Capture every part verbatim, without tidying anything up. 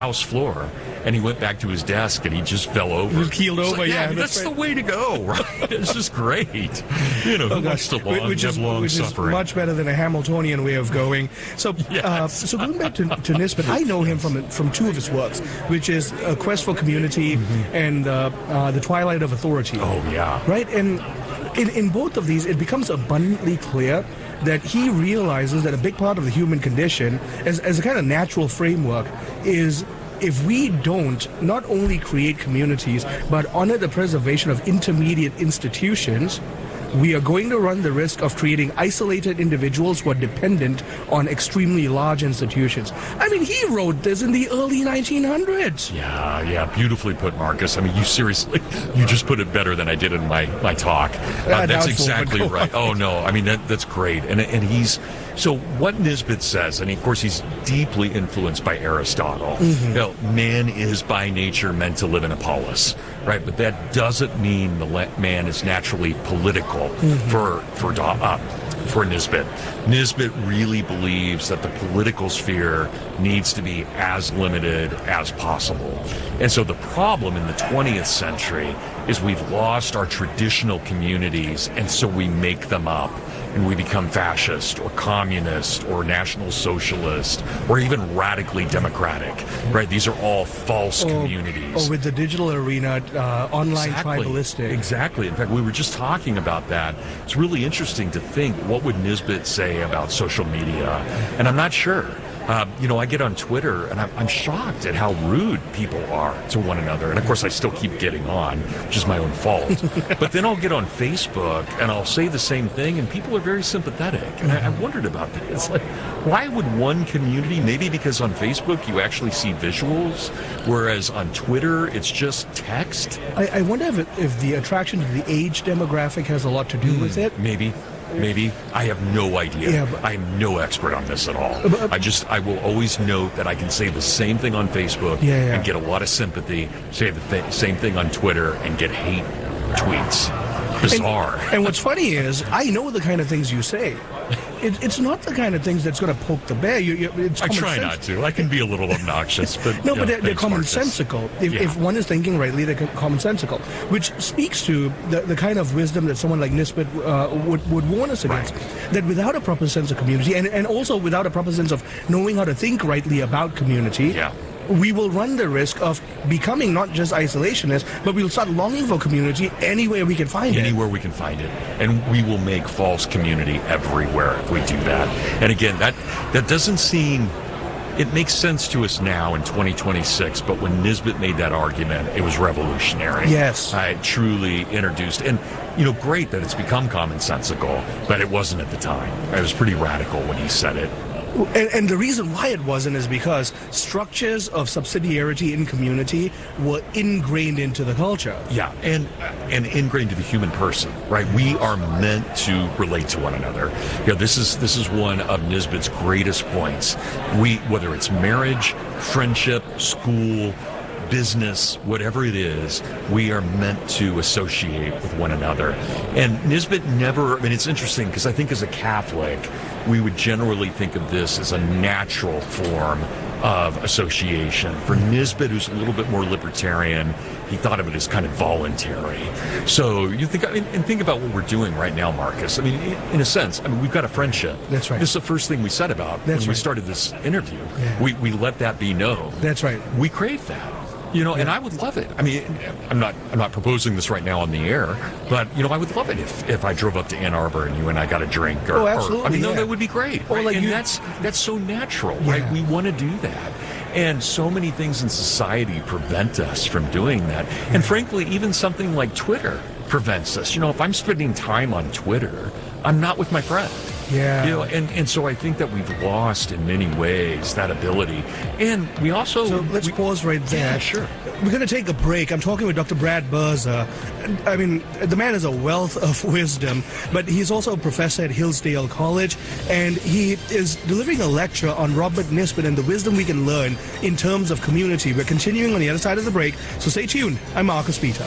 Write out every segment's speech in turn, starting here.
house floor, and he went back to his desk and he just fell over. He was keeled It's over, like, yeah. that's that's that's right. the way to go, right? It's just great. You know, who Oh, wants to gosh. long, which is, have long which is suffering? much better than a Hamiltonian way of going. So, Yes. uh, so going back to, to Nisbet, I know him from from two of his works, which is A Quest for Community Mm-hmm. and uh, uh, The Twilight of Authority. Oh, yeah. Right? And in, in both of these, it becomes abundantly clear that he realizes that a big part of the human condition, as, as a kind of natural framework, is if we don't not only create communities, but honor the preservation of intermediate institutions, we are going to run the risk of creating isolated individuals who are dependent on extremely large institutions. I mean, he wrote this in the early nineteen hundreds. Yeah, yeah, beautifully put, Marcus. I mean, you seriously, you just put it better than I did in my, my talk. Uh, Ah, that's doubtful, exactly but go right. Oh, no, I mean, that, that's great. And and he's, so what Nisbet says, and of course he's deeply influenced by Aristotle. Mm-hmm. You know, man is by nature meant to live in a polis, right? But that doesn't mean the le- man is naturally political Mm-hmm. for, for, Da- uh, for Nisbet. Nisbet really believes that the political sphere needs to be as limited as possible. And so the problem in the twentieth century is we've lost our traditional communities, and so we make them up. And we become fascist or communist or national socialist or even radically democratic, right? These are all false Or, communities. or with the digital arena, uh, online Exactly. tribalistic. Exactly. In fact, we were just talking about that. It's really interesting to think, what would Nisbet say about social media? And I'm not sure. Uh, you know, I get on Twitter and I'm, I'm shocked at how rude people are to one another. And of course, I still keep getting on, which is my own fault. But then I'll get on Facebook and I'll say the same thing, and people are very sympathetic. And I, I wondered about that. It's like, why would one community, maybe because on Facebook you actually see visuals, whereas on Twitter it's just text? I, I wonder if, it, if the attraction to the age demographic has a lot to do with it. Maybe. Maybe. I have no idea. Yeah, but- I am no expert on this at all. But- I just, I will always note that I can say the same thing on Facebook Yeah, yeah. and get a lot of sympathy, say the th- same thing on Twitter and get hate tweets. Bizarre. And, and what's funny is, I know the kind of things you say. It, it's not the kind of things that's going to poke the bear. You, you, it's I common try sense. not to. I can be a little obnoxious, but No, yeah, but they're, they're thanks, Marcus. commonsensical. If, Yeah. if one is thinking rightly, they're commonsensical, which speaks to the, the kind of wisdom that someone like Nisbet uh, would, would warn us against. Right. That without a proper sense of community, and, and also without a proper sense of knowing how to think rightly about community, Yeah. we will run the risk of becoming not just isolationists, but we'll start longing for community anywhere we can find it. Anywhere we can find it, and we will make false community everywhere if we do that. And again, that that doesn't seem, it makes sense to us now in twenty twenty-six, but when Nisbet made that argument, it was revolutionary. Yes. I truly introduced, and you know, great that it's become commonsensical, but it wasn't at the time. It was pretty radical when he said it. And, and the reason why it wasn't is because structures of subsidiarity in community were ingrained into the culture. Yeah, and and ingrained to the human person, right? We are meant to relate to one another. You know, this is this is one of Nisbet's greatest points. We, whether it's marriage, friendship, school, business, whatever it is, we are meant to associate with one another. And Nisbet never, I mean, it's interesting because I think as a Catholic, we would generally think of this as a natural form of association. For Nisbet, who's a little bit more libertarian, he thought of it as kind of voluntary. So you think, I mean, and think about what we're doing right now, Marcus. I mean, in a sense, I mean, we've got a friendship. That's right. This is the first thing we said about That's when we right. started this interview. Yeah. We we let that be known. That's right. We crave that. You know, and I would love it. I mean, I'm not I'm not proposing this right now on the air, but you know, I would love it if, if I drove up to Ann Arbor and you and I got a drink. Or, Oh, or- absolutely, I mean, no, yeah. that would be great. Or right? like and you- that's that's so natural, Yeah. right? We want to do that. And so many things in society prevent us from doing that. And frankly, even something like Twitter prevents us. You know, if I'm spending time on Twitter, I'm not with my friend. Yeah. You know, and, and so I think that we've lost in many ways that ability. And we also... So let's we- pause right there. Yeah, sure. We're going to take a break. I'm talking with Doctor Brad Berza. I mean, the man is a wealth of wisdom, but he's also a professor at Hillsdale College, and he is delivering a lecture on Robert Nisbet and the wisdom we can learn in terms of community. We're continuing on the other side of the break, so stay tuned. I'm Marcus Peter.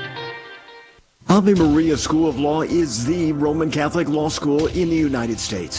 Ave Maria School of Law is the Roman Catholic law school in the United States.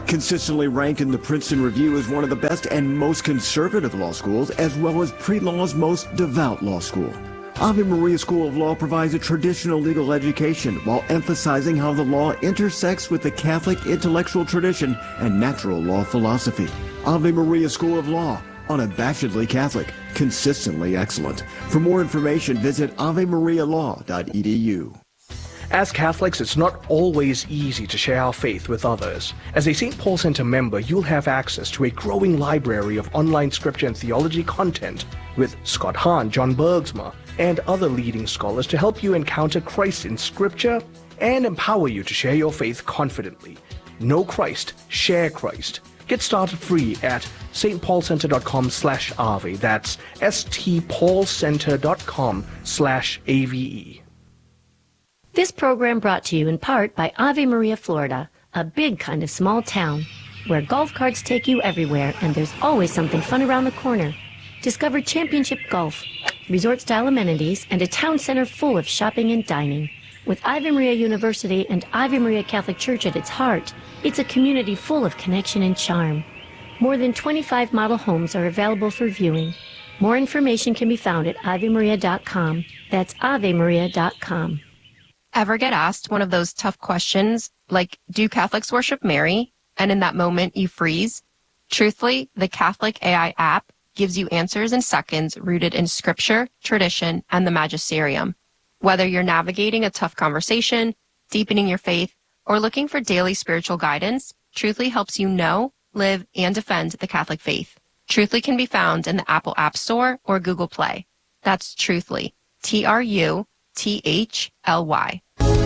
Consistently ranked in the Princeton Review as one of the best and most conservative law schools, as well as pre-law's most devout law school. Ave Maria School of Law provides a traditional legal education while emphasizing how the law intersects with the Catholic intellectual tradition and natural law philosophy. Ave Maria School of Law, unabashedly Catholic, consistently excellent. For more information, visit ave maria law dot e d u. As Catholics, it's not always easy to share our faith with others. As a Saint Paul Center member, you'll have access to a growing library of online scripture and theology content with Scott Hahn, John Bergsma, and other leading scholars to help you encounter Christ in scripture and empower you to share your faith confidently. Know Christ, share Christ. Get started free at stpaulcenter.com slash Ave. That's stpaulcenter.com slash A V E. This program brought to you in part by Ave Maria, Florida, a big kind of small town where golf carts take you everywhere and there's always something fun around the corner. Discover championship golf, resort-style amenities, and a town center full of shopping and dining. With Ave Maria University and Ave Maria Catholic Church at its heart, it's a community full of connection and charm. More than twenty-five model homes are available for viewing. More information can be found at ave maria dot com. That's ave maria dot com. Ever get asked one of those tough questions, like, do Catholics worship Mary? And in that moment, you freeze? Truthfully, the Catholic A I app gives you answers in seconds rooted in scripture, tradition, and the magisterium. Whether you're navigating a tough conversation, deepening your faith, or looking for daily spiritual guidance, Truthfully helps you know, live, and defend the Catholic faith. Truthfully can be found in the Apple App Store or Google Play. That's Truthfully, T R U T H L Y.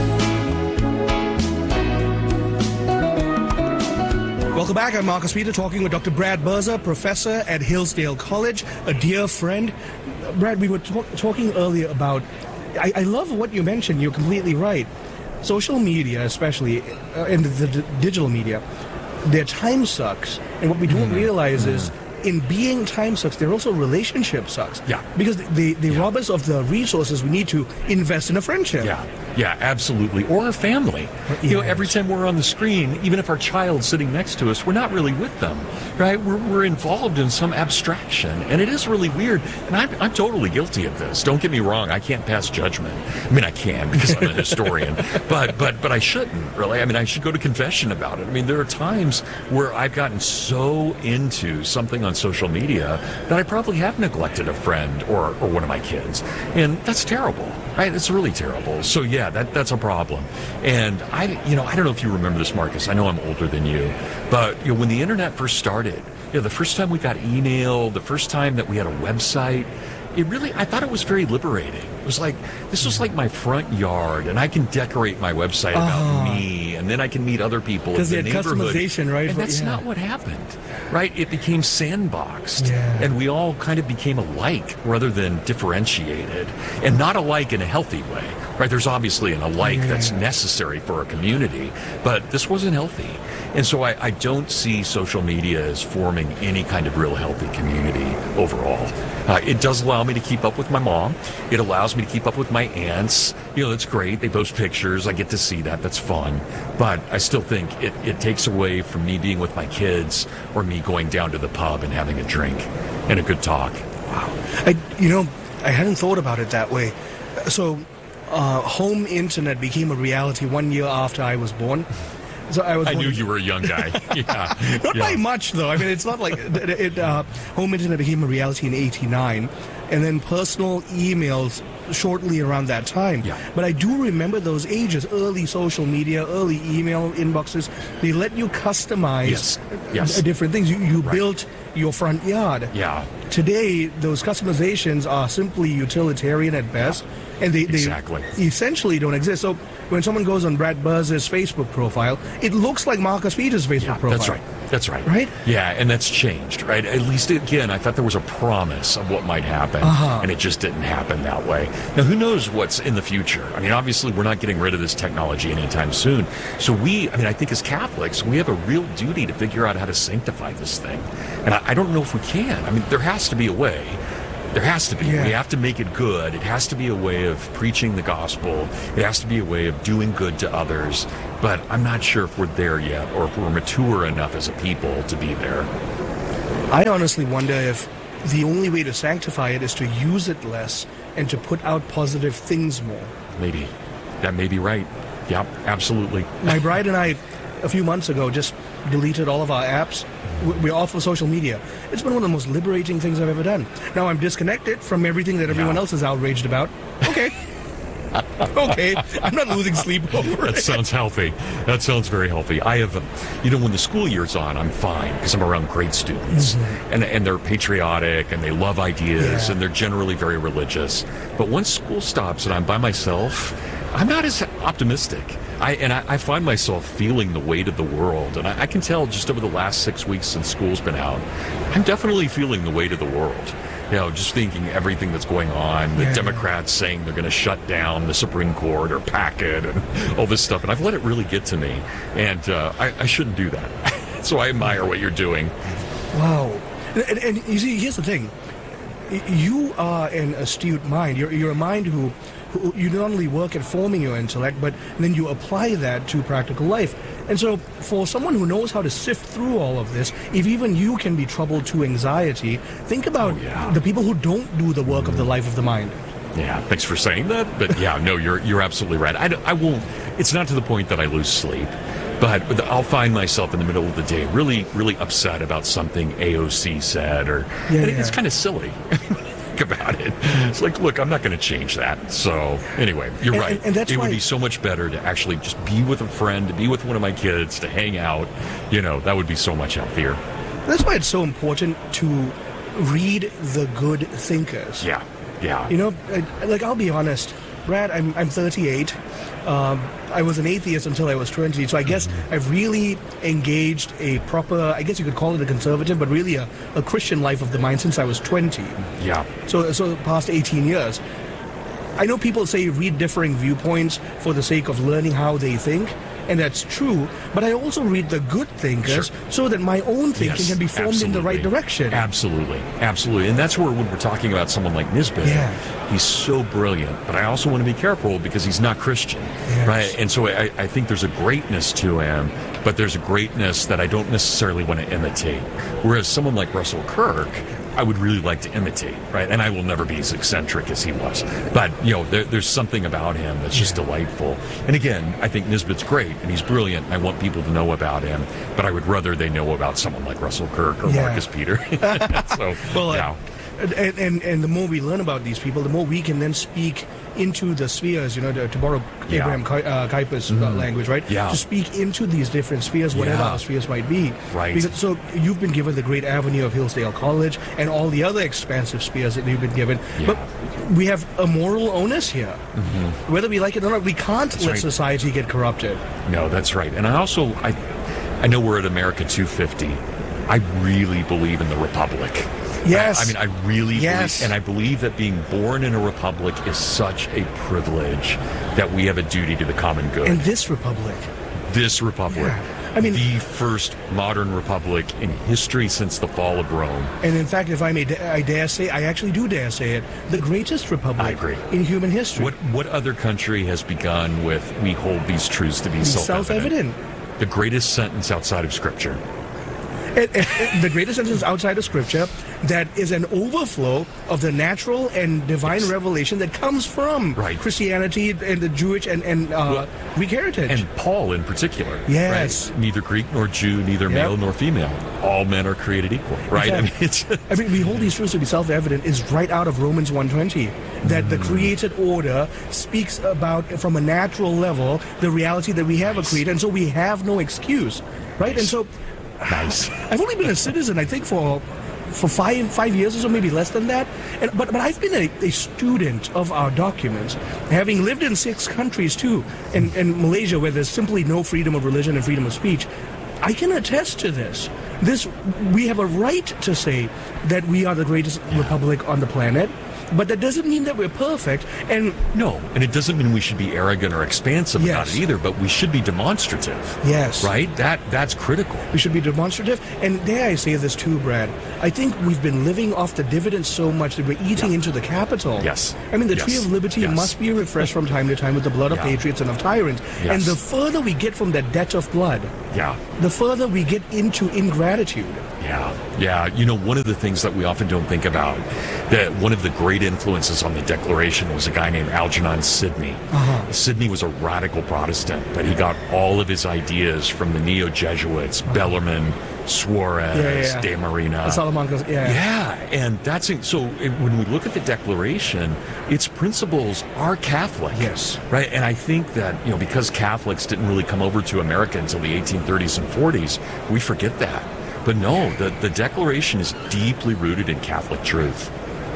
Welcome back. I'm Marcus Peter talking with Doctor Brad Berza, professor at Hillsdale College, a dear friend. Brad, we were talk- talking earlier about, I-, I love what you mentioned. You're completely right. Social media, especially, uh, and the, the digital media, their time sucks. And what we don't mm-hmm. realize mm-hmm. is, in being time sucks, they're also relationship sucks. Yeah. Because they, they yeah. rob us of the resources we need to invest in a friendship. Yeah, yeah, absolutely. Or a family. Yes. You know, every time we're on the screen, even if our child's sitting next to us, we're not really with them, right? We're, we're involved in some abstraction. And it is really weird. And I'm, I'm totally guilty of this. Don't get me wrong. I can't pass judgment. I mean, I can because I'm a historian. but, but, but I shouldn't, really. I mean, I should go to confession about it. I mean, there are times where I've gotten so into something on social media that I probably have neglected a friend or, or one of my kids. And that's terrible, right? It's really terrible. So yeah, that that's a problem. And I, you know, I don't know if you remember this, Marcus. I know I'm older than you, but you know, when the internet first started, you know, the first time we got email, the first time that we had a website, it really, I thought it was very liberating. It was like, this was like my front yard, and I can decorate my website about oh. me, and then I can meet other people in the neighborhood. Customization, right? And that's yeah. not what happened, right? It became sandboxed, yeah. and we all kind of became alike rather than differentiated, and not alike in a healthy way, right? There's obviously an alike yeah. that's necessary for a community, but this wasn't healthy. And so I, I don't see social media as forming any kind of real healthy community overall. Uh, it does allow me to keep up with my mom. It allows me to keep up with my aunts. You know, that's great. They post pictures. I get to see that. That's fun. But I still think it, it takes away from me being with my kids or me going down to the pub and having a drink and a good talk. Wow. I, you know, I hadn't thought about it that way. So uh, home internet became a reality one year after I was born. So I, was I knew you were a young guy. Yeah. Not yeah. by much, though. I mean, it's not like it, it, uh, home internet became a reality in eighty-nine, and then personal emails shortly around that time. Yeah. But I do remember those ages, early social media, early email inboxes. They let you customize yes. Yes. different things. You, you right. built your front yard. Yeah. Today, those customizations are simply utilitarian at best, yeah. and they, they exactly. essentially don't exist. So when someone goes on Brad Berza's Facebook profile, it looks like Marcus Peters' Facebook yeah, profile. That's right. That's right. Right? Yeah, and that's changed, right? At least, again, I thought there was a promise of what might happen, uh-huh. and it just didn't happen that way. Now, who knows what's in the future? I mean, obviously, we're not getting rid of this technology anytime soon. So we, I mean, I think as Catholics, we have a real duty to figure out how to sanctify this thing. And I, I don't know if we can. I mean, there has to be a way. There has to be. Yeah. We have to make it good. It has to be a way of preaching the gospel. It has to be a way of doing good to others. But I'm not sure if we're there yet, or if we're mature enough as a people to be there. I honestly wonder if the only way to sanctify it is to use it less and to put out positive things more. Maybe. That may be right. Yep, absolutely. My bride and I, a few months ago, just deleted all of our apps. We're off of social media. It's been one of the most liberating things I've ever done. Now I'm disconnected from everything that everyone Yeah. else is outraged about. Okay. Okay. I'm not losing sleep over That it. sounds healthy. That sounds very healthy. I have, um, you know, when the school year's on, I'm fine because I'm around great students, and and they're patriotic and they love ideas Yeah. and they're generally very religious. But once school stops and I'm by myself, I'm not as optimistic. I and I, I find myself feeling the weight of the world, and I, I can tell just over the last six weeks since school's been out, I'm definitely feeling the weight of the world. You know, just thinking everything that's going on, the Yeah. Democrats saying they're going to shut down the Supreme Court or pack it and all this stuff. And I've let it really get to me. And uh, I, I shouldn't do that. So I admire what you're doing. Wow. And, and you see, here's the thing. Y- You are an astute mind. You're, you're a mind who, who, you not only work at forming your intellect, but then you apply that to practical life. And so for someone who knows how to sift through all of this, if even you can be troubled to anxiety, think about Oh, yeah. the people who don't do the work of the life of the mind. Yeah, thanks for saying that. But yeah, no, you're you're absolutely right. I, don't- I won't, it's not to the point that I lose sleep. But I'll find myself in the middle of the day really, really upset about something A O C said, or Yeah, and it's yeah. kind of silly. Think about it. It's like, look, I'm not going to change that. So anyway, you're And- right. and- and that's it would why- be so much better to actually just be with a friend, to be with one of my kids, to hang out. You know, that would be so much healthier. That's why it's so important to read the good thinkers. Yeah, yeah. You know, I- like, I'll be honest, Brad, I'm, I'm thirty-eight. Um, I was an atheist until I was twenty, so I guess I've really engaged a proper, I guess you could call it a conservative, but really a, a Christian life of the mind since I was twenty. yeah. So, so the past eighteen years. I know people say read differing viewpoints for the sake of learning how they think, and that's true, but I also read the good thinkers Sure. so that my own thinking Yes, can be formed in the right absolutely. direction. Absolutely, absolutely. And that's where when we're talking about someone like Nisbet, Yeah. he's so brilliant, but I also want to be careful because he's not Christian, Yes. right? And so I, I think there's a greatness to him, but there's a greatness that I don't necessarily want to imitate. Whereas someone like Russell Kirk, I would really like to imitate, right? And I will never be as eccentric as he was. But, you know, there, there's something about him that's just delightful. And again, I think Nisbet's great, and he's brilliant, and I want people to know about him, but I would rather they know about someone like Russell Kirk or Yeah. Marcus Peter. so, Well, uh, yeah. and, and and the more we learn about these people, the more we can then speak into the spheres, you know, to, to borrow Yeah. Abraham Ki- uh, Kuyper's uh, language, right? Yeah. To speak into these different spheres, whatever Yeah. our spheres might be. Right. Because, so you've been given the great avenue of Hillsdale College and all the other expansive spheres that you've been given. Yeah. But we have a moral onus here. Whether we like it or not, we can't let right. society get corrupted. No, that's right. And I also, I, I know we're at America two fifty. I really believe in the Republic. Yes. I, I mean, I really Yes. believe, and I believe that being born in a republic is such a privilege that we have a duty to the common good. And this republic. this republic, Yeah. I mean- the first modern republic in history since the fall of Rome. And in fact, if I may, da- I dare say, I actually do dare say it, the greatest republic I agree. in human history. What what other country has begun with "we hold these truths to be It's self-evident"? self-evident. The greatest sentence outside of Scripture. And- and- and the greatest sentence outside of Scripture that is an overflow of the natural and divine Yes. revelation that comes from Right. Christianity and the Jewish and, and uh, Well, Greek heritage. And Paul in particular. Yes. Right? Neither Greek nor Jew, neither Yep. male nor female. All men are created equal. Right? I In mean, fact, it's, I mean, we hold these truths to be self-evident is right out of Romans one twenty, that the created order speaks about, from a natural level, the reality that we have a creator, and so we have no excuse, right? And so nice. I've only been a citizen, I think, for for five five years or so, maybe less than that. And, but but I've been a, a student of our documents, having lived in six countries too, and in Malaysia, where there's simply no freedom of religion and freedom of speech. I can attest to this. This we have a right to say that we are the greatest republic on the planet. but that doesn't mean that we're perfect. And no, and it doesn't mean we should be arrogant or expansive yes. about it either, but we should be demonstrative. Yes. Right? That That's critical. We should be demonstrative. And dare I say this too, Brad, I think we've been living off the dividends so much that we're eating yeah. into the capital. Yes. I mean, the yes. tree of liberty yes. must be refreshed from time to time with the blood of yeah. patriots and of tyrants. Yes. And the further we get from that debt of blood, yeah. the further we get into ingratitude. Yeah, yeah. You know, one of the things that we often don't think about, that one of the great influences on the Declaration was a guy named Algernon Sidney. Uh-huh. Sidney was a radical Protestant, but he got all of his ideas from the Neo-Jesuits, uh-huh. Bellarmine, Suarez, yeah, yeah, yeah. De Marina. Salamanca's, yeah. Yeah, and that's it. So it, when we look at the Declaration, its principles are Catholic. Yes. Right? And I think that, you know, because Catholics didn't really come over to America until the eighteen thirties and forties, we forget that. But no, the, the Declaration is deeply rooted in Catholic truth.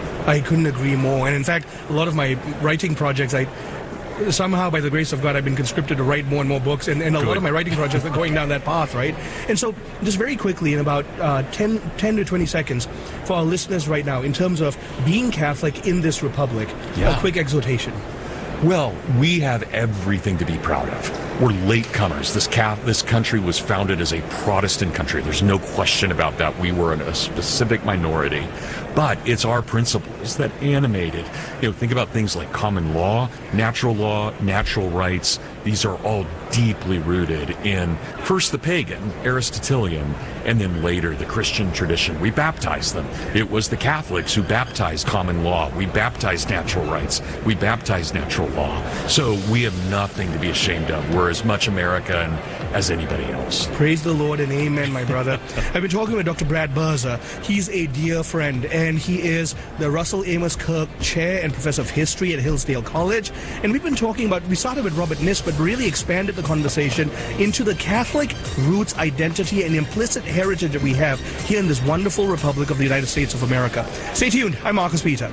I couldn't agree more. And in fact, a lot of my writing projects, I somehow, by the grace of God, I've been conscripted to write more and more books, and, and a Good. lot of my writing projects are going down that path, right? And so, just very quickly, in about uh, ten, ten to twenty seconds, for our listeners right now, in terms of being Catholic in this republic, yeah. a quick exhortation. Well, we have everything to be proud of. We're latecomers. This Catholic, this country was founded as a Protestant country. There's no question about that. We were in a specific minority. But it's our principles that animated. You know, think about things like common law, natural law, natural rights. These are all deeply rooted in first the pagan, Aristotelian, and then later the Christian tradition. We baptized them. It was the Catholics who baptized common law. We baptized natural rights. We baptized natural law. So we have nothing to be ashamed of. We're as much American as anybody else. Praise the Lord and amen, my brother. I've been talking with Doctor Brad Birza. He's a dear friend, and he is the Russell Amos Kirk Chair and Professor of History at Hillsdale College. And we've been talking about, we started with Robert Niss, but really expanded the conversation into the Catholic roots, identity, and implicit heritage that we have here in this wonderful Republic of the United States of America. Stay tuned. I'm Marcus Peter.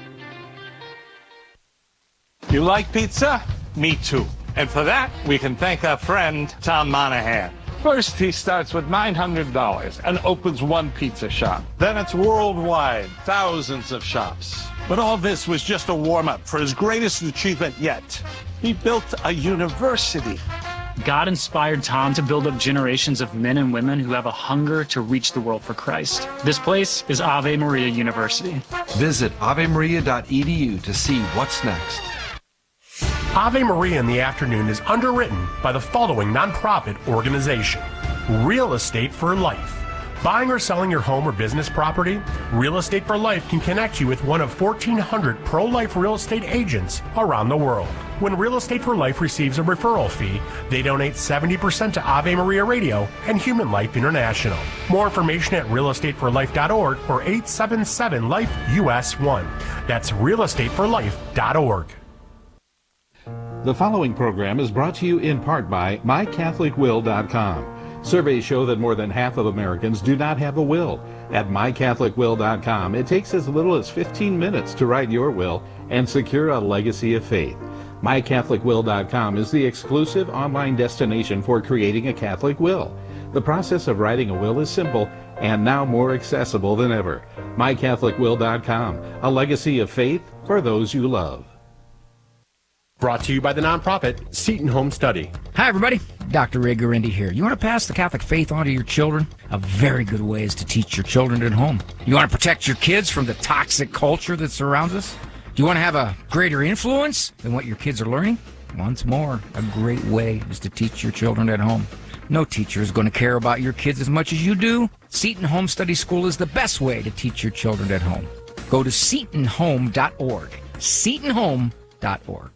You like pizza? Me too. And for that, we can thank our friend, Tom Monahan. First, he starts with nine hundred dollars and opens one pizza shop. Then it's worldwide, thousands of shops. But all this was just a warm-up for his greatest achievement yet. He built a university. God inspired Tom to build up generations of men and women who have a hunger to reach the world for Christ. This place is Ave Maria University. Visit ave maria dot e d u to see what's next. Ave Maria in the Afternoon is underwritten by the following nonprofit organization: Real Estate for Life. Buying or selling your home or business property? Real Estate for Life can connect you with one of fourteen hundred pro-life real estate agents around the world. When Real Estate for Life receives a referral fee, they donate seventy percent to Ave Maria Radio and Human Life International. More information at real estate for life dot org or eight seven seven life U S one. That's real estate for life dot org. The following program is brought to you in part by my catholic will dot com. Surveys show that more than half of Americans do not have a will. At my catholic will dot com, it takes as little as fifteen minutes to write your will and secure a legacy of faith. my catholic will dot com is the exclusive online destination for creating a Catholic will. The process of writing a will is simple and now more accessible than ever. my catholic will dot com, a legacy of faith for those you love. Brought to you by the nonprofit Seton Home Study. Hi, everybody. Doctor Ray Guarendi here. You want to pass the Catholic faith on to your children? A very good way is to teach your children at home. You want to protect your kids from the toxic culture that surrounds us? Do you want to have a greater influence than what your kids are learning? Once more, a great way is to teach your children at home. No teacher is going to care about your kids as much as you do. Seton Home Study School is the best way to teach your children at home. Go to seton home dot org. seton home dot org.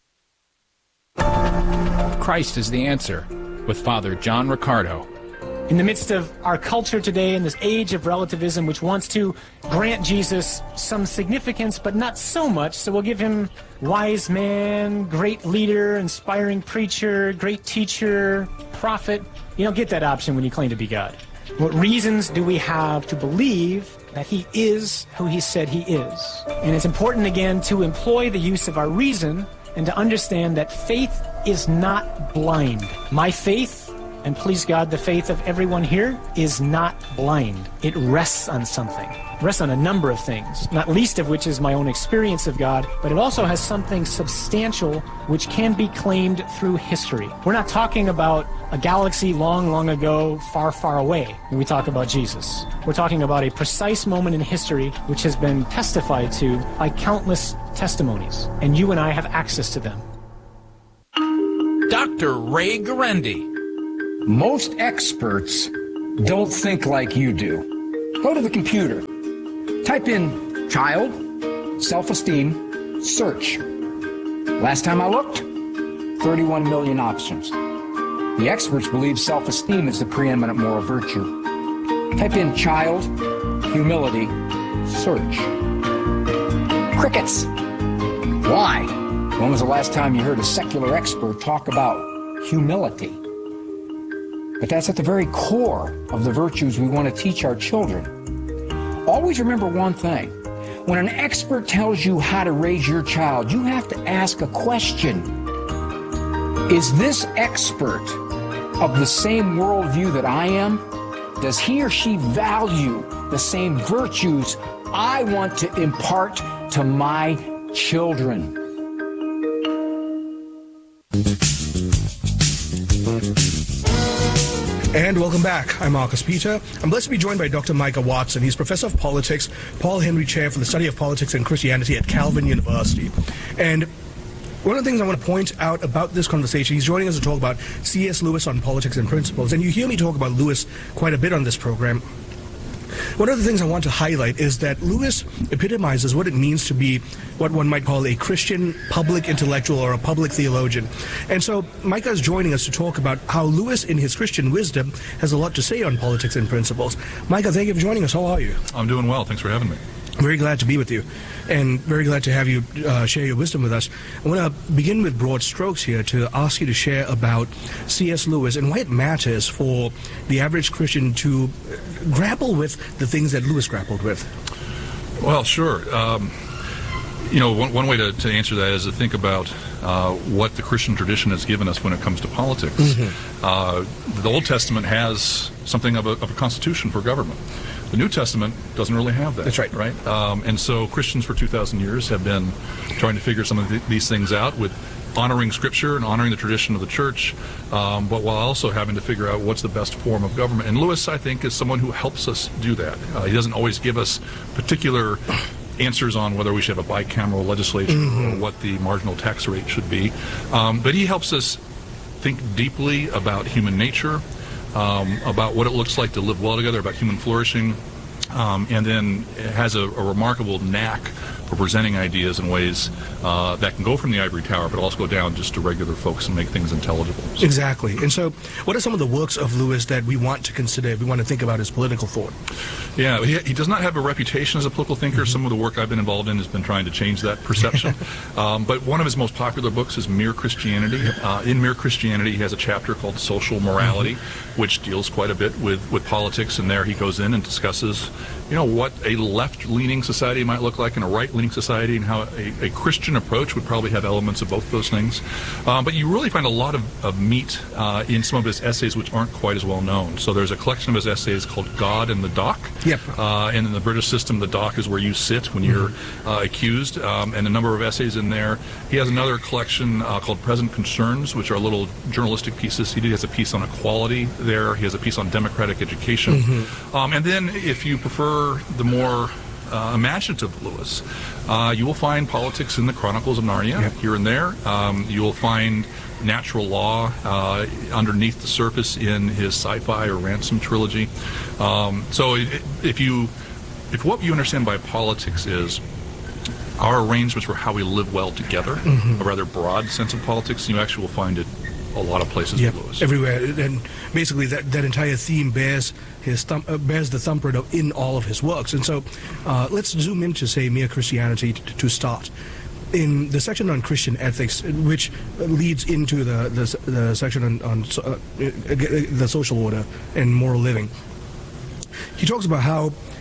Christ is the answer, with Father John Riccardo. In the midst of our culture today, in this age of relativism, which wants to grant Jesus some significance, but not so much, so we'll give him wise man, great leader, inspiring preacher, great teacher, prophet. You don't get that option when you claim to be God. What reasons do we have to believe that he is who he said he is? And it's important, again, to employ the use of our reason and to understand that faith is not blind. My faith And please God, the faith of everyone here is not blind. It rests on something. It rests on a number of things, not least of which is my own experience of God, but it also has something substantial which can be claimed through history. We're not talking about a galaxy long, long ago, far, far away when we talk about Jesus. We're talking about a precise moment in history which has been testified to by countless testimonies, and you and I have access to them. Doctor Ray Guarendi. Most experts don't think like you do. Go to the computer. Type in child, self-esteem, search. Last time I looked, thirty-one million options. The experts believe self-esteem is the preeminent moral virtue. Type in child, humility, search. Crickets. Why? When was the last time you heard a secular expert talk about humility? But that's at the very core of the virtues we want to teach our children. Always remember one thing. When an expert tells you how to raise your child, you have to ask a question. Is this expert of the same worldview that I am? Does he or she value the same virtues I want to impart to my children? And welcome back. I'm Marcus Peter. I'm blessed to be joined by Doctor Micah Watson. He's Professor of Politics, Paul Henry Chair for the Study of Politics and Christianity at Calvin University. And one of the things I want to point out about this conversation, he's joining us to talk about C S Lewis on politics and principles. And you hear me talk about Lewis quite a bit on this program. One of the things I want to highlight is that Lewis epitomizes what it means to be what one might call a Christian public intellectual or a public theologian. And so Micah is joining us to talk about how Lewis, in his Christian wisdom, has a lot to say on politics and principles. Micah, thank you for joining us. How are you? I'm doing well. Thanks for having me. Very glad to be with you, and very glad to have you uh, share your wisdom with us. I want to begin with broad strokes here to ask you to share about C S Lewis and why it matters for the average Christian to grapple with the things that Lewis grappled with. Well, sure. Um, you know, one, one way to, to answer that is to think about uh, what the Christian tradition has given us when it comes to politics. Mm-hmm. Uh, the Old Testament has something of a, of a constitution for government. The New Testament doesn't really have that. That's right. Right? Um, and so Christians for two thousand years have been trying to figure some of th- these things out with honoring Scripture and honoring the tradition of the church, um, but while also having to figure out what's the best form of government. And Lewis, I think, is someone who helps us do that. Uh, he doesn't always give us particular answers on whether we should have a bicameral legislature mm-hmm. or what the marginal tax rate should be, um, but he helps us think deeply about human nature, Um, about what it looks like to live well together, about human flourishing, um, and then it has a, a remarkable knack for presenting ideas in ways uh, that can go from the ivory tower, but also go down just to regular folks and make things intelligible. So. Exactly. And so what are some of the works of Lewis that we want to consider if we want to think about his political thought? Yeah, he, he does not have a reputation as a political thinker. Mm-hmm. Some of the work I've been involved in has been trying to change that perception. um, but one of his most popular books is Mere Christianity. Uh, in Mere Christianity, he has a chapter called Social Morality, mm-hmm. which deals quite a bit with, with politics, and there he goes in and discusses, you know, what a left-leaning society might look like and a right-leaning society, and how a, a Christian approach would probably have elements of both those things. Um, but you really find a lot of, of meat uh, in some of his essays which aren't quite as well known. So there's a collection of his essays called God and the Dock. Yep. Uh, and in the British system, the dock is where you sit when you're uh, accused, um, and a number of essays in there. He has another collection uh, called Present Concerns, which are little journalistic pieces. He has a piece on equality there. He has a piece on democratic education. Mm-hmm. Um, and then if you prefer the more uh, imaginative Lewis, uh, you will find politics in the Chronicles of Narnia, yep. here and there. Um, you will find natural law uh, underneath the surface in his sci-fi or Ransom trilogy. Um, so it, if you, if what you understand by politics is our arrangements for how we live well together, mm-hmm. a rather broad sense of politics, you actually will find it a lot of places yep, with Lewis. Everywhere. And basically that, that entire theme bears his thumb, uh, bears the thumbprint of, in all of his works. And so uh, let's zoom into, say, Mere Christianity to, to start. In the section on Christian ethics, which leads into the, the, the section on, on uh, the social order and moral living, he talks about how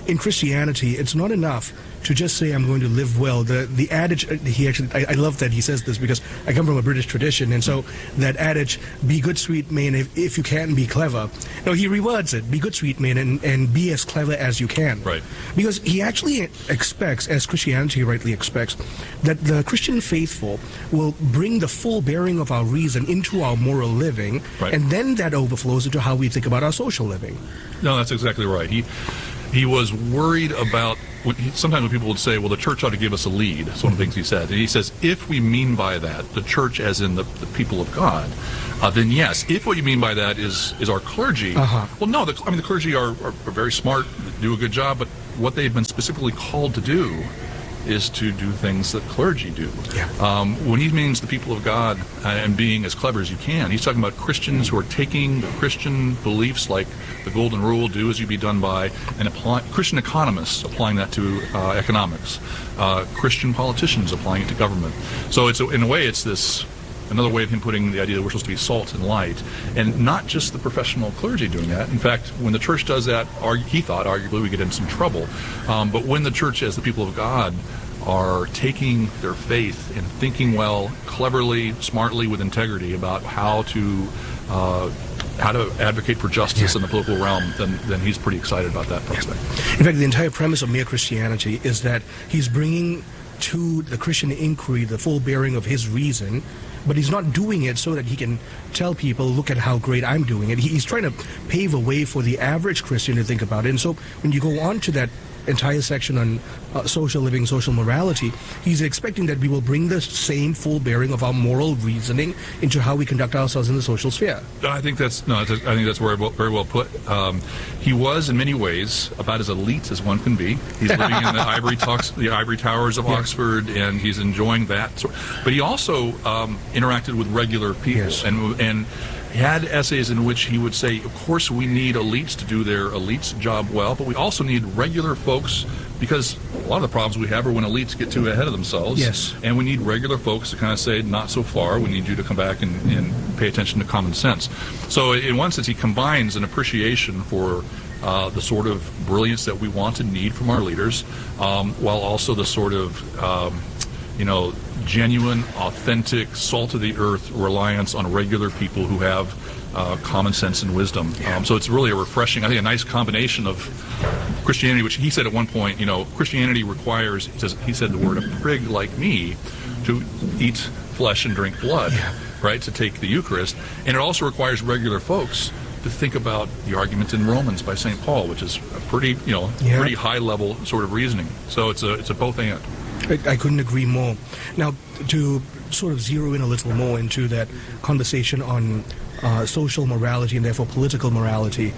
in Christianity, it's not enough to just say I'm going to live well. The the adage, he actually, I, I love that he says this because I come from a British tradition, and so that adage, be good, sweet man, if, if you can, be clever. No, he rewords it, be good, sweet man, and, and be as clever as you can. Right. Because he actually expects, as Christianity rightly expects, that the Christian faithful will bring the full bearing of our reason into our moral living, right. and then that overflows into how we think about our social living. No, that's exactly right. He he was worried about, sometimes when people would say, well, the church ought to give us a lead. That's one of the things he said. And he says, if we mean by that, the church as in the, the people of God, uh, then yes. If what you mean by that is is our clergy, uh-huh. well, no, the, I mean, the clergy are, are, are very smart, do a good job, but what they've been specifically called to do is to do things that clergy do. Yeah. Um, when he means the people of God uh, and being as clever as you can, he's talking about Christians who are taking the Christian beliefs like the golden rule, do as you be done by, and apply, Christian economists applying that to uh, economics, uh, Christian politicians applying it to government. So it's a, in a way it's this another way of him putting the idea that we're supposed to be salt and light, and not just the professional clergy doing that. In fact, when the church does that, he thought arguably we get in some trouble. Um, but when the church, as the people of God, are taking their faith and thinking well, cleverly, smartly, with integrity about how to uh, how to advocate for justice yeah. in the political realm, then then he's pretty excited about that prospect. In fact, the entire premise of Mere Christianity is that he's bringing to the Christian inquiry the full bearing of his reason, but he's not doing it so that he can tell people, look at how great I'm doing it. He's trying to pave a way for the average Christian to think about it. And so when you go on to that entire section on uh, social living, social morality, he's expecting that we will bring the same full bearing of our moral reasoning into how we conduct ourselves in the social sphere. I think that's no. I think that's very well, very well put. Um, he was, in many ways, about as elite as one can be. He's living in the ivory talks, the ivory towers of yeah. Oxford, and he's enjoying that. But he also um, interacted with regular people, yes. and and. had essays in which he would say, of course we need elites to do their elites job well, but we also need regular folks, because a lot of the problems we have are when elites get too ahead of themselves. Yes. And we need regular folks to kind of say, not so far, we need you to come back and, and pay attention to common sense. So in one sense, he combines an appreciation for uh, the sort of brilliance that we want and need from our leaders, um, while also the sort of, um, you know, genuine, authentic, salt-of-the-earth reliance on regular people who have uh, common sense and wisdom. Um, so it's really a refreshing, I think, a nice combination of Christianity, which he said at one point, you know, Christianity requires, he, says, he said the word, a prig like me to eat flesh and drink blood, yeah. right, to take the Eucharist. And it also requires regular folks to think about the argument in Romans by Saint Paul, which is a pretty, you know, yeah. pretty high-level sort of reasoning. So it's a, it's a both and. I, I couldn't agree more. Now, to sort of zero in a little more into that conversation on uh, social morality and therefore political morality,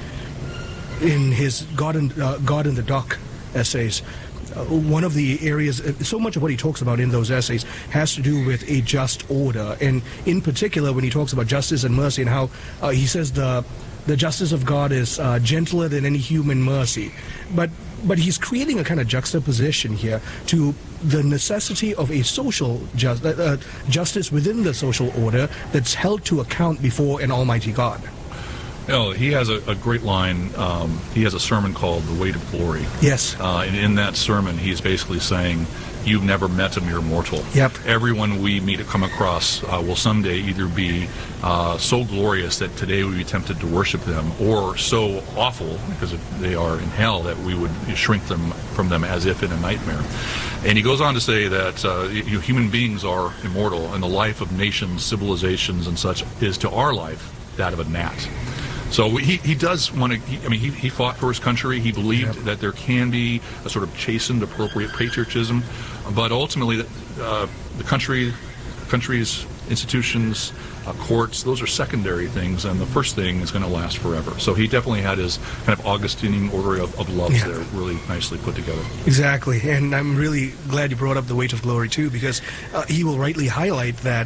in his God in, uh, God in the Dock essays, uh, one of the areas, uh, so much of what he talks about in those essays has to do with a just order, and in particular when he talks about justice and mercy and how uh, he says the the justice of God is uh, gentler than any human mercy. But but he's creating a kind of juxtaposition here to the necessity of a social just, uh, uh, justice within the social order that's held to account before an almighty God. You know, he has a, a great line. Um, he has a sermon called The Weight of Glory. Yes. Uh, and in that sermon, he's basically saying, you've never met a mere mortal. Yep. Everyone we meet or come across uh, will someday either be uh, so glorious that today we would be tempted to worship them, or so awful because they are in hell that we would shrink them from them as if in a nightmare. And he goes on to say that uh, you, human beings are immortal, and the life of nations, civilizations, and such is to our life that of a gnat. So he, he does want to, he, I mean, he, he fought for his country. He believed yep. that there can be a sort of chastened, appropriate patriotism. But ultimately, uh, the country, countries, institutions, uh, courts, those are secondary things. And the first thing is going to last forever. So he definitely had his kind of Augustinian order of, of loves yeah. there really nicely put together. Exactly. And I'm really glad you brought up The Weight of Glory, too, because uh, he will rightly highlight that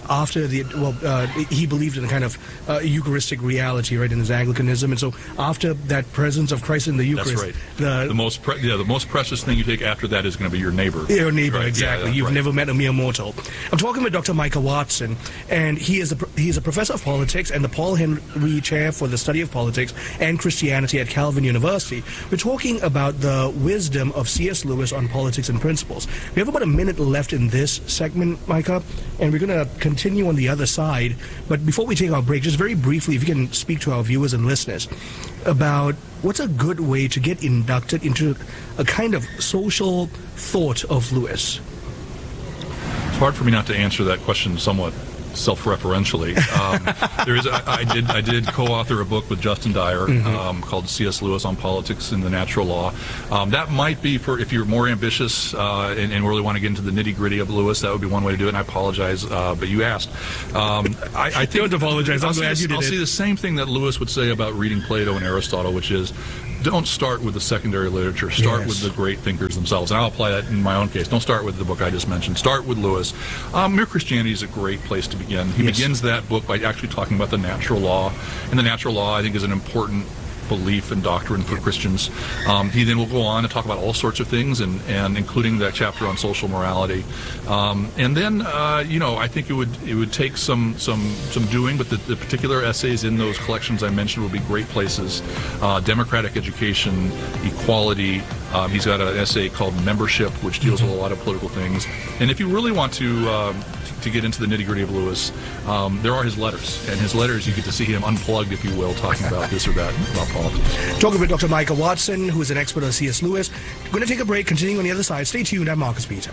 after the, well, uh, he believed in a kind of uh, Eucharistic reality, right, in his Anglicanism. And so after that presence of Christ in the Eucharist, That's right. the, the most pre- yeah, the most precious thing you take after that is going to be your neighbor. Your neighbor, Right. exactly. Yeah, You've right. never met a mere mortal. I'm talking with Doctor Micah Watson, and he is a he's a professor of politics and the Paul Henry Chair for the Study of Politics and Christianity at Calvin University. We're talking about the wisdom of C S. Lewis on politics and principles. We have about a minute left in this segment, Micah, and we're going to continue on the other side. But before we take our break, just very briefly, if you can speak to our viewers and listeners about what's a good way to get inducted into a kind of social thought of Lewis. It's hard for me not to answer that question somewhat self-referentially. Um, there is, I, I did, I did co-author a book with Justin Dyer Mm-hmm. um, called C S. Lewis on Politics and the Natural Law. Um, that might be for if you're more ambitious uh, and, and really want to get into the nitty-gritty of Lewis. That would be one way to do it. And I apologize, uh, but you asked. Um, I, I think, Don't apologize. I'm I'll glad see, you did I'll it. see the same thing that Lewis would say about reading Plato and Aristotle, which is, don't start with the secondary literature. Start Yes. with the great thinkers themselves. And I'll apply that in my own case. Don't start with the book I just mentioned. Start with Lewis. Um, Mere Christianity is a great place to begin. He Yes. begins that book by actually talking about the natural law. And the natural law, I think, is an important belief and doctrine for Christians. Um, he then will go on to talk about all sorts of things, and, and including that chapter on social morality. Um, and then, uh, you know, I think it would it would take some some some doing, but the, the particular essays in those collections I mentioned will be great places. Uh, democratic education, equality. Um, he's got an essay called Membership, which deals with a lot of political things. And if you really want to um, to get into the nitty-gritty of Lewis, um, there are his letters. And his letters, you get to see him unplugged, if you will, talking about this or that, about politics. Talking with Doctor Micah Watson, who is an expert on C S. Lewis. We're going to take a break. Continuing on the other side. Stay tuned. I'm Marcus Peter.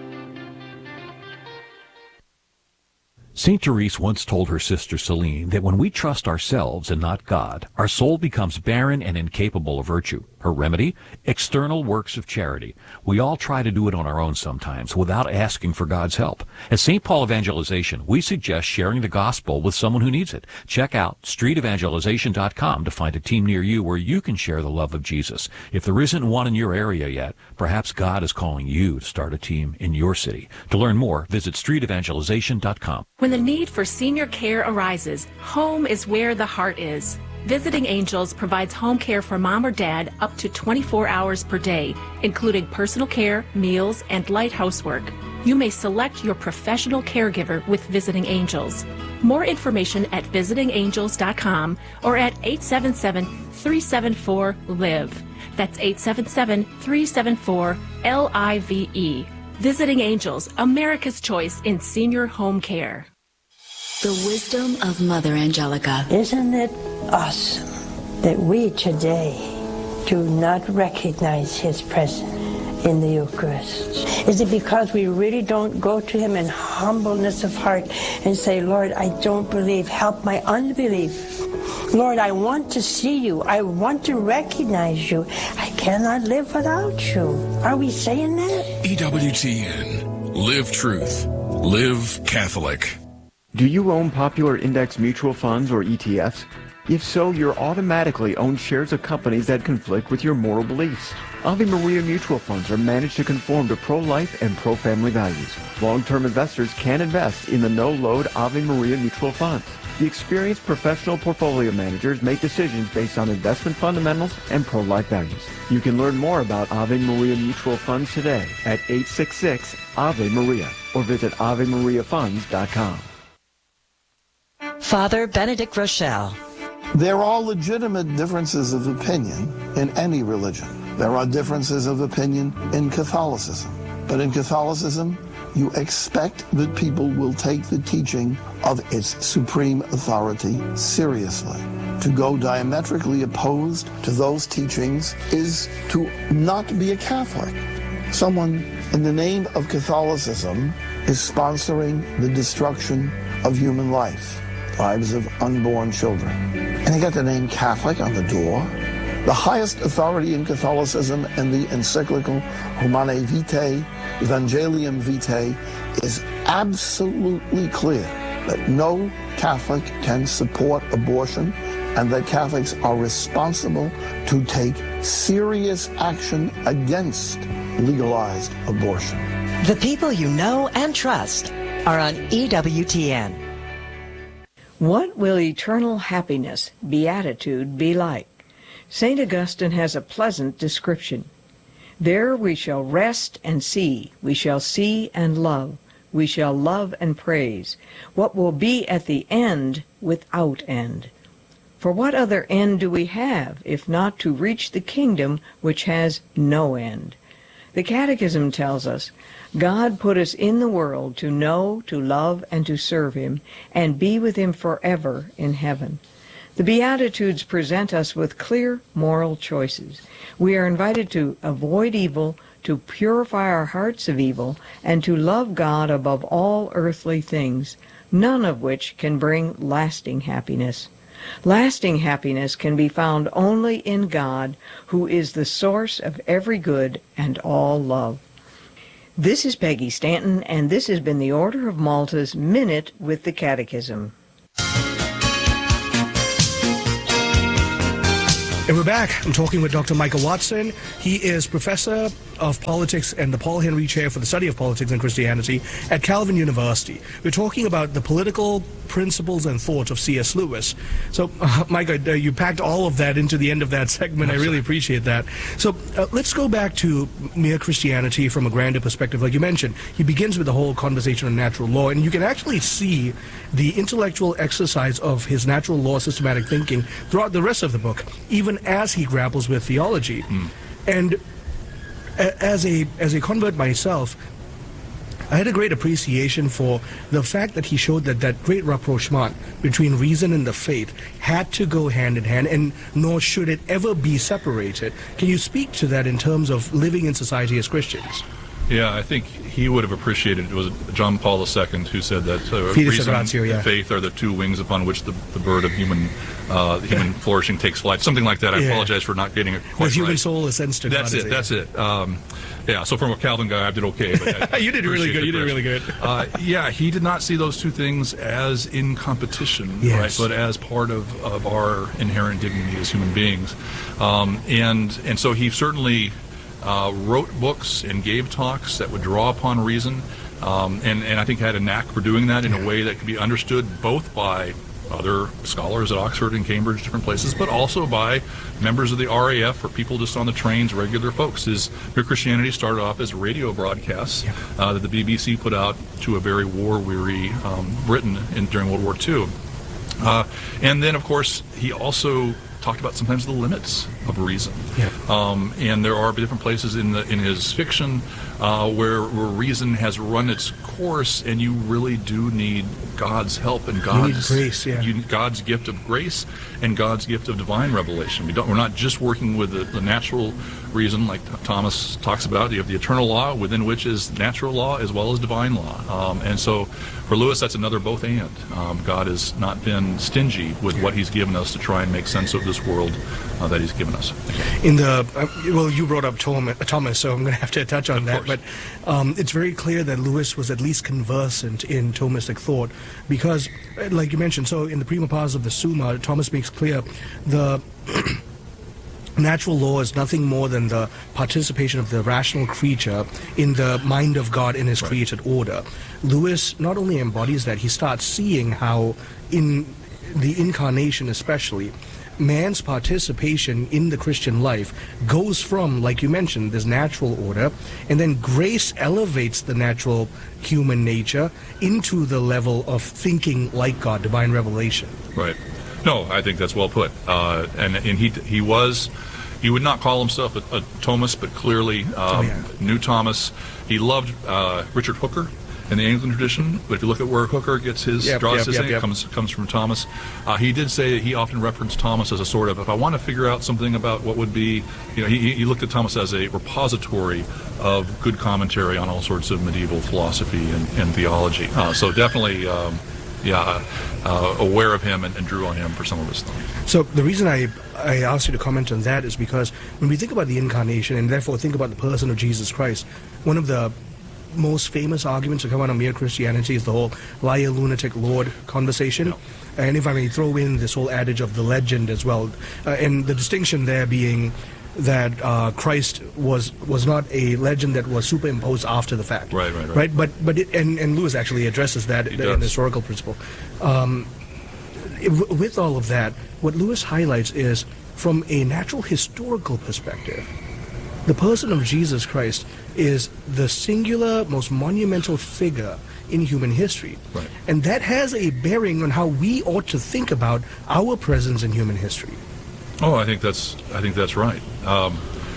Saint Therese once told her sister Celine that when we trust ourselves and not God, our soul becomes barren and incapable of virtue. Her remedy? External works of charity. We all try to do it on our own sometimes without asking for God's help. At Saint Paul Evangelization, we suggest sharing the gospel with someone who needs it. Check out street evangelization dot com to find a team near you where you can share the love of Jesus. If there isn't one in your area yet, perhaps God is calling you to start a team in your city. To learn more, visit street evangelization dot com. When the need for senior care arises, home is where the heart is. Visiting Angels provides home care for mom or dad up to twenty-four hours per day, including personal care, meals, and light housework. You may select your professional caregiver with Visiting Angels. More information at visiting angels dot com or at eight seven seven, three seven four, LIVE. That's eight seven seven, three seven four, L I V E. Visiting Angels, America's choice in senior home care. The wisdom of Mother Angelica. Isn't it awesome that we today do not recognize His presence in the Eucharist? Is it because we really don't go to Him in humbleness of heart and say, Lord, I don't believe, help my unbelief. Lord, I want to see you. I want to recognize you. I cannot live without you. Are we saying that? E W T N. Live truth. Live Catholic. Do you own popular index mutual funds or E T Fs? If so, you're automatically own shares of companies that conflict with your moral beliefs. Ave Maria mutual funds are managed to conform to pro-life and pro-family values. Long-term investors can invest in the no-load Ave Maria mutual funds. The experienced professional portfolio managers make decisions based on investment fundamentals and pro-life values. You can learn more about Ave Maria mutual funds today at eight six six, A V E Maria or visit ave maria funds dot com. Father Benedict Rochelle. There are legitimate differences of opinion in any religion. There are differences of opinion in Catholicism. But in Catholicism, you expect that people will take the teaching of its supreme authority seriously. To go diametrically opposed to those teachings is to not be a Catholic. Someone in the name of Catholicism is sponsoring the destruction of human life, lives of unborn children. And they got the name Catholic on the door. The highest authority in Catholicism and the encyclical Humanae Vitae, Evangelium Vitae, is absolutely clear that no Catholic can support abortion and that Catholics are responsible to take serious action against legalized abortion. The people you know and trust are on E W T N. What will eternal happiness, beatitude, be like? Saint Augustine has a pleasant description. There we shall rest and see, we shall see and love, we shall love and praise, what will be at the end without end. For what other end do we have, if not to reach the kingdom which has no end? The Catechism tells us, God put us in the world to know, to love, and to serve Him, and be with Him forever in heaven. The Beatitudes present us with clear moral choices. We are invited to avoid evil, to purify our hearts of evil, and to love God above all earthly things, none of which can bring lasting happiness. Lasting happiness can be found only in God, who is the source of every good and all love. This is Peggy Stanton, and this has been the Order of Malta's Minute with the Catechism. And we're back. I'm talking with Doctor Michael Watson. He is Professor of Politics and the Paul Henry Chair for the Study of Politics and Christianity at Calvin University. We're talking about the political principles and thoughts of C S Lewis. So, uh, Mike, uh, you packed all of that into the end of that segment. I really appreciate that. So, uh, let's go back to mere Christianity from a grander perspective. Like you mentioned, he begins with the whole conversation on natural law, and you can actually see the intellectual exercise of his natural law systematic thinking throughout the rest of the book, even as he grapples with theology. Mm. And a- as a as a convert myself, I had a great appreciation for the fact that he showed that that great rapprochement between reason and the faith had to go hand in hand, and nor should it ever be separated. Can you speak to that in terms of living in society as Christians? Yeah, I think he would have appreciated it. It was John Paul the Second who said that uh, Fides reason ratio, yeah. and faith are the two wings upon which the, the bird of human uh, human flourishing takes flight. Something like that. I Yeah. apologize for not getting it quite The human right. soul ascends to That's God. it. That's it. Um, yeah. So from a Calvin guy, I did okay. But I You did really appreciate good. the You did really correction. good. Uh, yeah, he did not see those two things as in competition, Yes. right? But as part of, of our inherent dignity as human beings. Um, and and so he certainly uh, wrote books and gave talks that would draw upon reason, um, and, and I think had a knack for doing that in a way that could be understood both by other scholars at Oxford and Cambridge, different places, but also by members of the R A F or people just on the trains, regular folks. His Mere Christianity started off as radio broadcasts yeah. uh, that the B B C put out to a very war-weary um, Britain in, during World War Two. Uh, and then, of course, he also talked about sometimes the limits of reason. Yeah. Um, and there are different places in the in his fiction uh, where, where reason has run its course, and you really do need God's help and God's grace, yeah. you, God's gift of grace and God's gift of divine revelation. We don't, we're not just working with the, the natural reason, like Thomas talks about. You have the eternal law, within which is natural law as well as divine law. Um, and so for Lewis, that's another both and. Um, God has not been stingy with what he's given us to try and make sense of this world uh, that he's given us. In the uh, well, you brought up Thomas, Thomas, so I'm going to have to touch on that. But um, it's very clear that Lewis was at least conversant in Thomistic thought, because, like you mentioned, so in the Prima Pars of the Summa, Thomas makes clear the natural law is nothing more than the participation of the rational creature in the mind of God in his right. created order. Lewis not only embodies that, he starts seeing how in the incarnation especially, man's participation in the Christian life goes from, like you mentioned, this natural order, and then grace elevates the natural human nature into the level of thinking like God, divine revelation. Right. No, I think that's well put. Uh, and and he he was, he would not call himself a, a Thomist, but clearly um, oh, yeah. knew Thomas. He loved uh, Richard Hooker in the Anglican tradition, but if you look at where Hooker gets his yep, draws yep, his yep, thing, yep. it comes comes from Thomas. Uh, he did say that he often referenced Thomas as a sort of, if I want to figure out something about what would be, you know, he, he looked at Thomas as a repository of good commentary on all sorts of medieval philosophy and, and theology. Uh, so definitely, um, yeah, uh, aware of him and, and drew on him for some of his thought. So the reason I I asked you to comment on that is because when we think about the incarnation and therefore think about the person of Jesus Christ, one of the most famous arguments to come out of Mere Christianity is the whole liar, lunatic, Lord conversation. No. And if I may throw in this whole adage of the legend as well, uh, and the distinction there being that uh, Christ was was not a legend that was superimposed after the fact. Right, right, right. Right, but but it, and and Lewis actually addresses that He in does. the historical principle. Um, w- with all of that, what Lewis highlights is from a natural historical perspective, the person of Jesus Christ is the singular, most monumental figure in human history. Right. And that has a bearing on how we ought to think about our presence in human history. Oh, I think that's I think that's right. Um,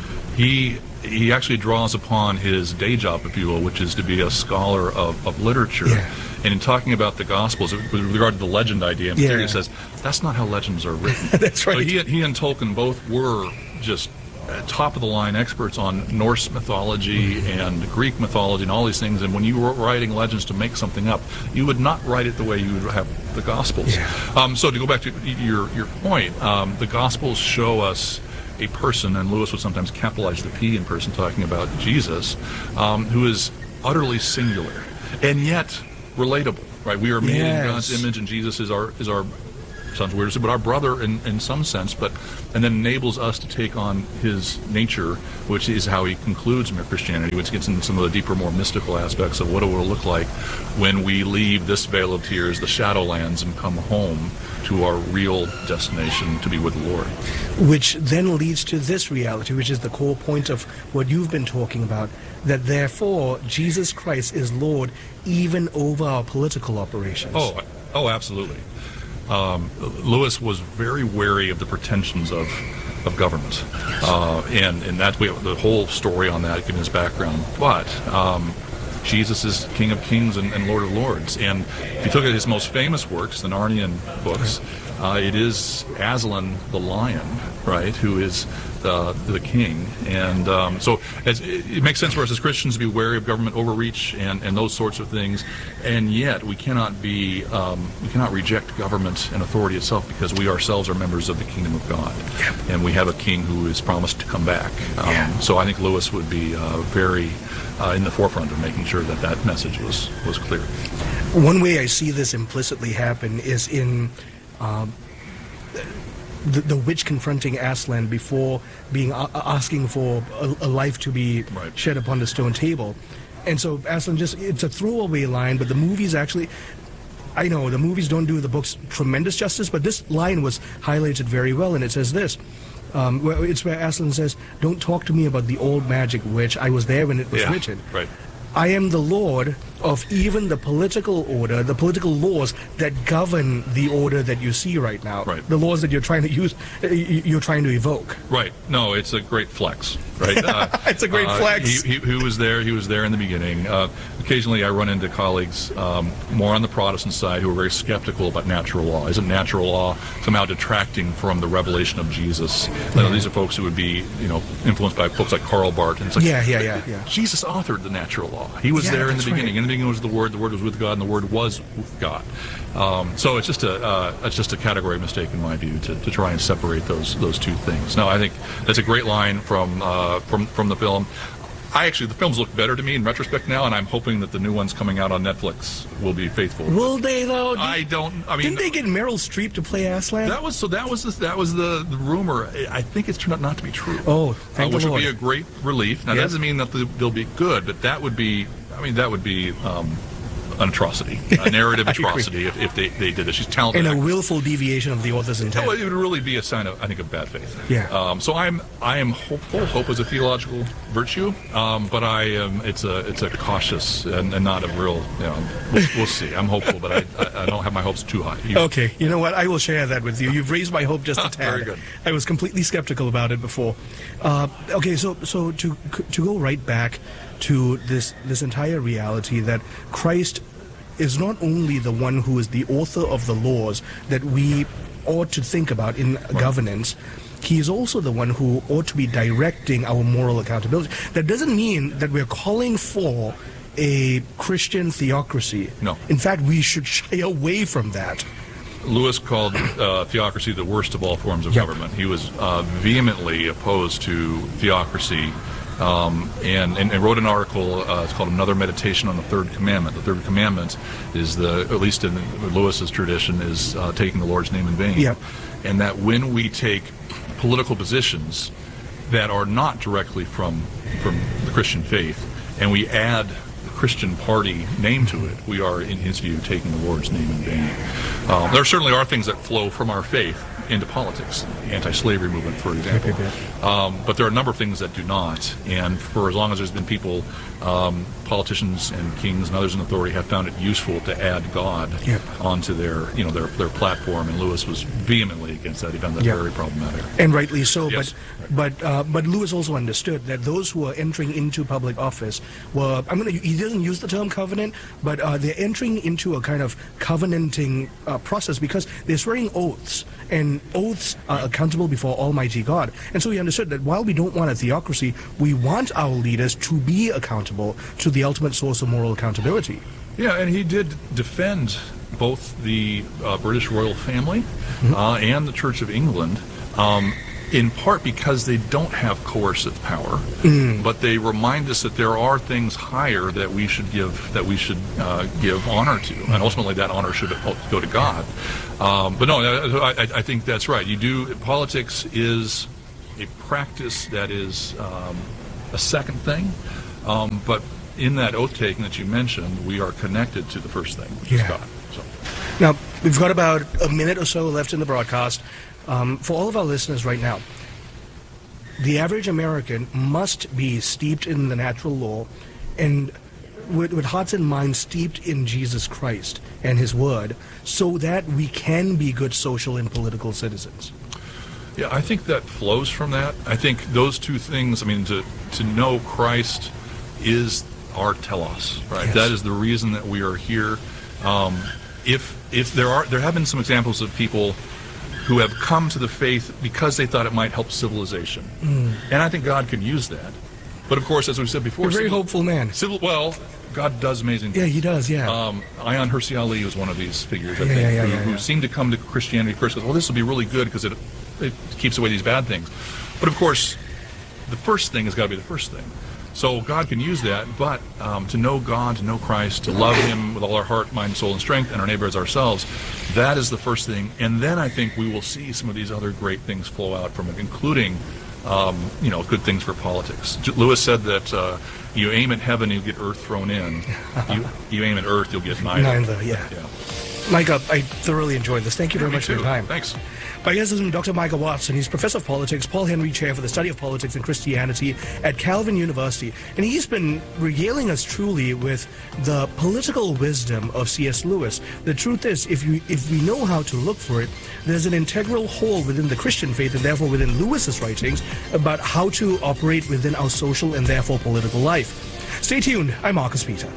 he he actually draws upon his day job, if you will, which is to be a scholar of, of literature. Yeah. And in talking about the Gospels, with regard to the legend idea, in Yeah. particular, he says that's not how legends are written. That's right. So he he and Tolkien both were just top of the line experts on Norse mythology and Greek mythology and all these things. And when you were writing legends to make something up, you would not write it the way you would have the Gospels. Yeah. Um, so to go back to your your point, um, the Gospels show us a person, and Lewis would sometimes capitalize the P in person, talking about Jesus, um, who is utterly singular and yet relatable. Right? We are made in Yes. God's image, and Jesus is our is our sounds weird to say, but our brother in, in some sense, but and then enables us to take on his nature, which is how he concludes Mere Christianity, which gets into some of the deeper, more mystical aspects of what it will look like when we leave this vale of tears, the Shadowlands, and come home to our real destination, to be with the Lord. Which then leads to this reality, which is the core point of what you've been talking about, that therefore Jesus Christ is Lord even over our political operations. Oh, oh, absolutely. Um, Lewis was very wary of the pretensions of, of government, uh, and and that we have the whole story on that, given his background. But um, Jesus is King of Kings and, and Lord of Lords, and if you took at his most famous works, the Narnian books, uh, it is Aslan the lion, right, who is the the king, and um, so as, it, it makes sense for us as Christians to be wary of government overreach and, and those sorts of things, and yet we cannot be um, we cannot reject government and authority itself, because we ourselves are members of the kingdom of God, Yep. and we have a king who is promised to come back. Um, Yeah. So I think Lewis would be uh, very uh, in the forefront of making sure that that message was was clear. One way I see this implicitly happen is in um, the, the witch confronting Aslan before being uh, asking for a, a life to be Right. shed upon the stone table. And so Aslan just, it's a throwaway line, but the movies actually, I know the movies don't do the books tremendous justice, but this line was highlighted very well, and it says this. Um, where- it's where Aslan says, "Don't talk to me about the old magic witch. I was there when it was Yeah, written. right. I am the lord of even the political order, the political laws that govern the order that you see right now. Right. The laws that you're trying to use, uh, y- you're trying to evoke." Right. No, it's a great flex. Right. Uh, It's a great uh, flex. He, he, he was there. He was there in the beginning. Uh, occasionally, I run into colleagues um, more on the Protestant side who are very skeptical about natural law. Isn't natural law somehow detracting from the revelation of Jesus? You know, these are folks who would be, you know, influenced by folks like Karl Barth. And it's like, Yeah, yeah, yeah, yeah. Jesus authored the natural law. He was Yeah, there in the that's beginning. right. In the beginning was the Word. The Word was with God, and the Word was with God. Um, so it's just a uh, it's just a category mistake in my view to, to try and separate those those two things. No, I think that's a great line from uh, from from the film. I actually the films look better to me in retrospect now, and I'm hoping that the new ones coming out on Netflix will be faithful. Will they though? I don't. I mean, Didn't they get Meryl Streep to play Aslan? that was so. That was the, that was the, the rumor. I think it's turned out not to be true. Oh, uh, thank which the would Lord. be a great relief. Now Yep. that doesn't mean that the, they'll be good, but that would be. I mean, that would be um, an atrocity, a narrative I agree. atrocity if, if they, they did this. She's talented. And a actress. willful deviation of the author's intent. No, it would really be a sign of, I think, of bad faith. Yeah. Um, so I'm, I am hopeful. Hope is a theological virtue, um, but I am. It's a, it's a cautious and, and not a real. You know, we'll, we'll see. I'm hopeful, but I, I, I don't have my hopes too high. You- Okay, you know what? I will share that with you. You've raised my hope just a tad. Very good. I was completely skeptical about it before. Uh, okay, so so to to go right back to this this entire reality that Christ is not only the one who is the author of the laws that we ought to think about in governance. He is also the one who ought to be directing our moral accountability. That doesn't mean that we're calling for a Christian theocracy. No. In fact, we should shy away from that. Lewis called uh, theocracy the worst of all forms of Yep. government. He was uh, vehemently opposed to theocracy, um, and, and, and wrote an article. Uh, it's called "Another Meditation on the Third Commandment." The Third Commandment is the, at least in Lewis's tradition, is uh, taking the Lord's name in vain. Yep. And that when we take political positions, that are not directly from from the Christian faith, and we add the Christian party name to it, we are, in his view, taking the Lord's name in vain. Um, there certainly are things that flow from our faith into politics, the anti-slavery movement, for example. Um, but there are a number of things that do not, and for as long as there's been people, um, politicians and kings and others in authority have found it useful to add God yep. onto their, you know, their their platform, and Lewis was vehemently against that. He found that yep. very problematic. And rightly so, yes. but but uh, but Lewis also understood that those who are entering into public office were, I'm going to, he doesn't use the term covenant, but uh, they're entering into a kind of covenanting uh, process because they're swearing oaths, and oaths are accountable before Almighty God. And so he understood that while we don't want a theocracy, we want our leaders to be accountable to the ultimate source of moral accountability. Yeah, and he did defend both the uh, British royal family mm-hmm. uh, and the Church of England, um, in part because they don't have coercive power, mm. but they remind us that there are things higher that we should give that we should uh, give honor to, mm. and ultimately that honor should go to God. Um, but no, I, I think that's right. You do politics is a practice that is um, a second thing, um, but in that oath taking that you mentioned, we are connected to the first thing, which yeah. is God. So. Now we've got about a minute or so left in the broadcast. Um, for all of our listeners right now, the average American must be steeped in the natural law and with, with hearts and minds steeped in Jesus Christ and His Word so that we can be good social and political citizens. Yeah, I think that flows from that. I think those two things, I mean, to, to know Christ is our telos, right? Yes. That is the reason that we are here. Um, if if there are, there have been some examples of people who have come to the faith because they thought it might help civilization. Mm. And I think God can use that. But of course, as we said before... You're a very civil, hopeful man. Civil, well, God does amazing things. Yeah, He does, yeah. Um, Ayaan Hirsi Ali was one of these figures, I yeah, think, yeah, yeah, who, yeah, yeah. who seemed to come to Christianity first because, well, this will be really good because it, it keeps away these bad things. But of course, the first thing has got to be the first thing. So God can use that, but um, to know God, to know Christ, to love Him with all our heart, mind, soul, and strength, and our neighbor as ourselves, that is the first thing. And then I think we will see some of these other great things flow out from it, including, um, you know, good things for politics. Lewis said that uh, you aim at heaven, you get earth thrown in. You, you aim at earth, you'll get neither. Neither, yeah. yeah. Micah, I thoroughly enjoyed this. Thank you very yeah, much too. for your time. Thanks. My guest is Doctor Micah Watson. He's Professor of Politics, Paul Henry Chair for the Study of Politics and Christianity at Calvin University. And he's been regaling us truly with the political wisdom of C S Lewis. The truth is, if you if we know how to look for it, there's an integral whole within the Christian faith and therefore within Lewis's writings about how to operate within our social and therefore political life. Stay tuned. I'm Marcus Peter.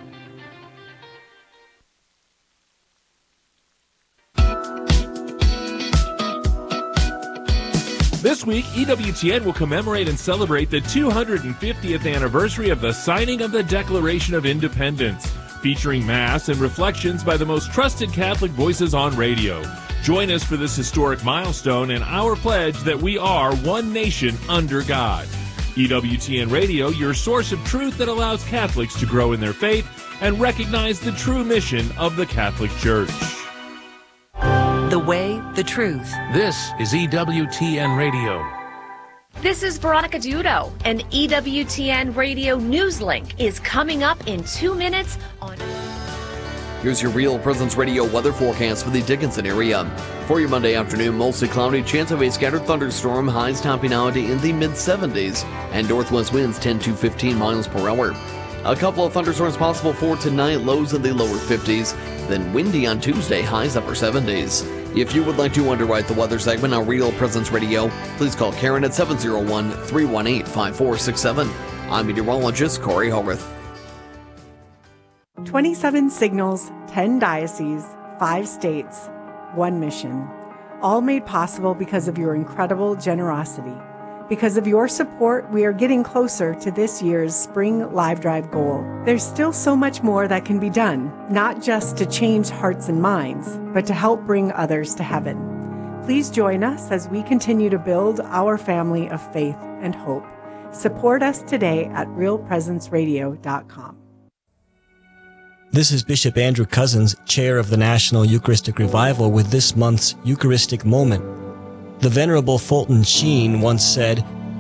This week, E W T N will commemorate and celebrate the two hundred fiftieth anniversary of the signing of the Declaration of Independence, featuring Mass and reflections by the most trusted Catholic voices on radio. Join us for this historic milestone and our pledge that we are one nation under God. E W T N Radio, your source of truth that allows Catholics to grow in their faith and recognize the true mission of the Catholic Church. The way, the truth. This is E W T N Radio. This is Veronica Dudo, and E W T N Radio News Link is coming up in two minutes on... Here's your Real Presence Radio weather forecast for the Dickinson area. For your Monday afternoon, mostly cloudy, chance of a scattered thunderstorm, highs topping out in the mid seventies, and northwest winds ten to fifteen miles per hour. A couple of thunderstorms possible for tonight, lows in the lower fifties, then windy on Tuesday, highs upper seventies. If you would like to underwrite the weather segment on Real Presence Radio, please call Karen at seven oh one, three one eight, five four six seven. I'm meteorologist Corey Hogarth. twenty-seven signals, ten dioceses, five states, one mission. All made possible because of your incredible generosity. Because of your support, we are getting closer to this year's Spring Live Drive goal. There's still so much more that can be done, not just to change hearts and minds, but to help bring others to heaven. Please join us as we continue to build our family of faith and hope. Support us today at real presence radio dot com. This is Bishop Andrew Cousins, Chair of the National Eucharistic Revival, with this month's Eucharistic Moment. The Venerable Fulton Sheen once said,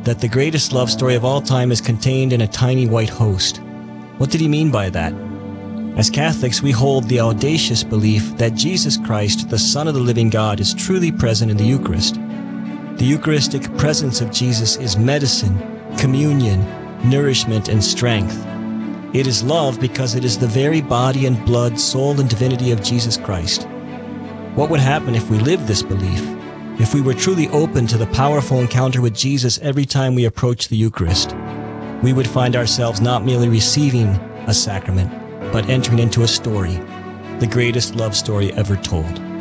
that the greatest love story of all time is contained in a tiny white host. What did he mean by that? As Catholics, we hold the audacious belief that Jesus Christ, the Son of the living God, is truly present in the Eucharist. The Eucharistic presence of Jesus is medicine, communion, nourishment, and strength. It is love because it is the very body and blood, soul, and divinity of Jesus Christ. What would happen if we lived this belief? If we were truly open to the powerful encounter with Jesus every time we approach the Eucharist? We would find ourselves not merely receiving a sacrament, but entering into a story, the greatest love story ever told.